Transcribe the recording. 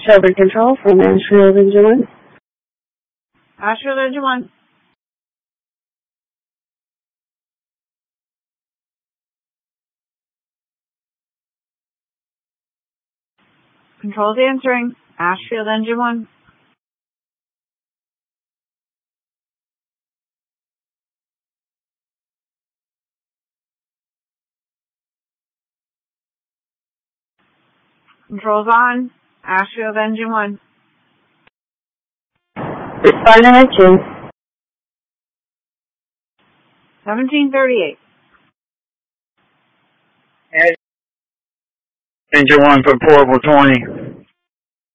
Shelter Control from Ashfield Engine 1. Ashfield Engine 1. Control's answering. Ashfield Engine 1. Control's on. Ashfield Engine 1. Responding at 2. 1738. Engine 1 for portable 20.